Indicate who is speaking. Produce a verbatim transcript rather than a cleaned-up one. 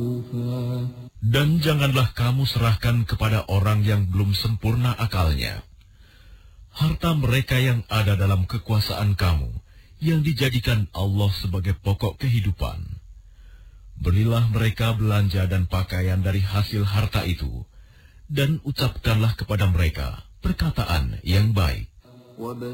Speaker 1: Dan janganlah kamu serahkan kepada orang yang belum sempurna akalnya harta mereka yang ada dalam kekuasaan kamu, yang dijadikan Allah sebagai pokok kehidupan. Berilah mereka belanja dan pakaian dari hasil harta itu, dan ucapkanlah kepada mereka perkataan yang baik.